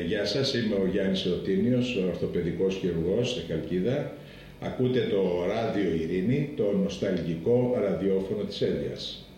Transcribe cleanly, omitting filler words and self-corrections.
Γεια σας, είμαι ο Γιάννης Ερωτήνιος, ορθοπαιδικός χειρουργός στη Χαλκίδα. Ακούτε το Ράδιο Ειρήνη, το νοσταλγικό ραδιόφωνο της Έλβιας.